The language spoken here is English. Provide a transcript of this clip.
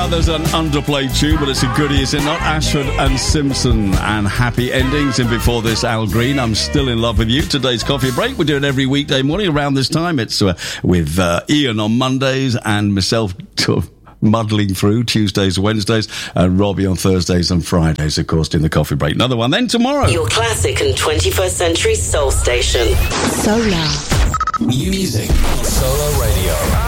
doubt there's an underplayed tune, but it's a goodie, is it not? Ashford and Simpson and Happy Endings. And before this, Al Green, I'm Still in Love with You. Today's coffee break, we do it every weekday morning around this time. It's with Ian on Mondays and myself muddling through Tuesdays, Wednesdays, and Robbie on Thursdays and Fridays, of course, doing the coffee break. Another one then tomorrow. Your classic and 21st century soul station. Solar. New music on Solar Radio.